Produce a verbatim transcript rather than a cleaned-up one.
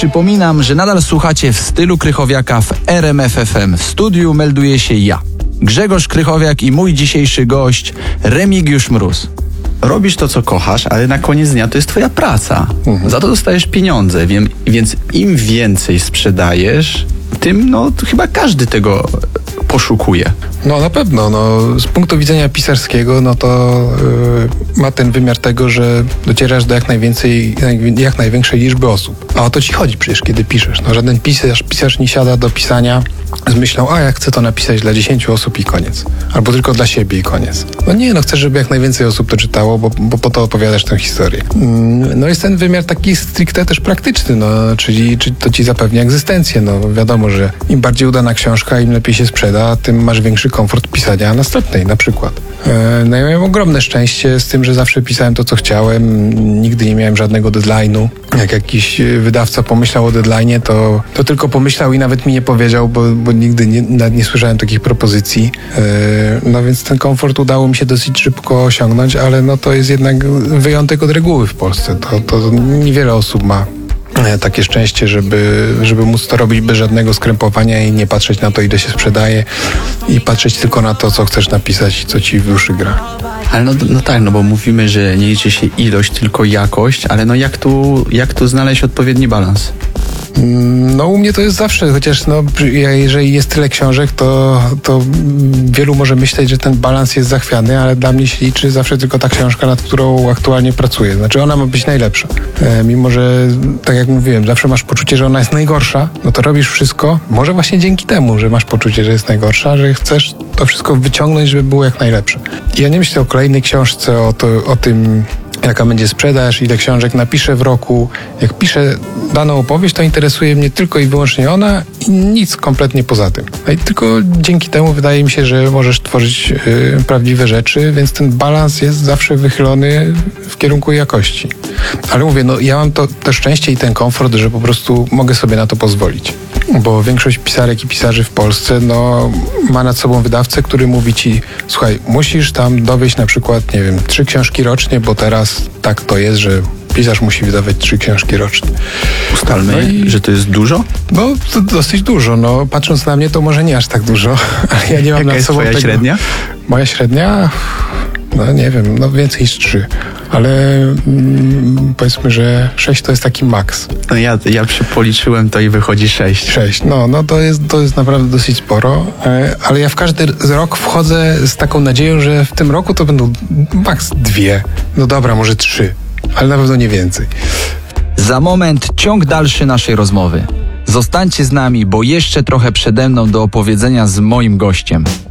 Przypominam, że nadal słuchacie W stylu Krychowiaka w R M F F M. W studiu melduje się ja, Grzegorz Krychowiak, i mój dzisiejszy gość Remigiusz Mróz. Robisz to, co kochasz, ale na koniec dnia to jest twoja praca. Mhm. Za to dostajesz pieniądze, wiem, więc im więcej sprzedajesz, tym no to chyba każdy tego poszukuje. No na pewno, no z punktu widzenia pisarskiego, no to yy, ma ten wymiar tego, że docierasz do jak najwięcej, jak największej liczby osób. A o to ci chodzi przecież, kiedy piszesz. No żaden pisarz, pisarz nie siada do pisania z myślą, a ja chcę to napisać dla dziesięciu osób i koniec. Albo tylko dla siebie i koniec. No nie, no chcesz, żeby jak najwięcej osób to czytało, bo, bo po to opowiadasz tę historię. Yy, no jest ten wymiar taki stricte też praktyczny, no czyli czy to ci zapewnia egzystencję. No wiadomo, że im bardziej udana książka, im lepiej się sprzeda, tym masz większy komfort pisania następnej na przykład. E, no ja miałem ogromne szczęście z tym, że zawsze pisałem to, co chciałem. Nigdy nie miałem żadnego deadline'u. Jak jakiś wydawca pomyślał o deadline'ie, to, to tylko pomyślał i nawet mi nie powiedział, bo, bo nigdy nie, nie słyszałem takich propozycji. E, no więc ten komfort udało mi się dosyć szybko osiągnąć, ale no to jest jednak wyjątek od reguły w Polsce. To, to niewiele osób ma takie szczęście, żeby, żeby móc to robić bez żadnego skrępowania i nie patrzeć na to, ile się sprzedaje, i patrzeć tylko na to, co chcesz napisać i co ci w duszy gra. Ale no, no tak, no bo mówimy, że nie liczy się ilość, tylko jakość, ale no jak tu, jak tu znaleźć odpowiedni balans? No u mnie to jest zawsze, chociaż no, jeżeli jest tyle książek, to, to wielu może myśleć, że ten balans jest zachwiany, ale dla mnie się liczy zawsze tylko ta książka, nad którą aktualnie pracuję. Znaczy ona ma być najlepsza. E, mimo, że tak jak mówiłem, zawsze masz poczucie, że ona jest najgorsza, no to robisz wszystko, może właśnie dzięki temu, że masz poczucie, że jest najgorsza, że chcesz to wszystko wyciągnąć, żeby było jak najlepsze. I ja nie myślę o kolejnej książce, o, to, o tym, jaka będzie sprzedaż, ile książek napiszę w roku. Jak piszę daną opowieść, to interesuje mnie tylko i wyłącznie ona i nic kompletnie poza tym. No i tylko dzięki temu wydaje mi się, że możesz tworzyć y, prawdziwe rzeczy, więc ten balans jest zawsze wychylony w kierunku jakości. Ale mówię, no ja mam to, to szczęście i ten komfort, że po prostu mogę sobie na to pozwolić. Bo większość pisarek i pisarzy w Polsce no, ma nad sobą wydawcę, który mówi ci, słuchaj, musisz tam dowieść na przykład, nie wiem, trzy książki rocznie, bo teraz tak to jest, że pisarz musi wydawać trzy książki rocznie. Ustalmy, no i, że to jest dużo? No, to dosyć dużo. No, patrząc na mnie, to może nie aż tak dużo, ale ja nie mam Jaka nad jest sobą twoja tego... średnia? Moja średnia? No nie wiem, no więcej niż trzy. Ale mm, powiedzmy, że sześć to jest taki maks. No ja, ja policzyłem to i wychodzi sześć. Sześć, no, no to jest, to jest naprawdę dosyć sporo, e, ale ja w każdy rok wchodzę z taką nadzieją, że w tym roku to będą maks dwie. No dobra, może trzy, ale na pewno nie więcej. Za moment ciąg dalszy naszej rozmowy. Zostańcie z nami, bo jeszcze trochę przede mną do opowiedzenia z moim gościem.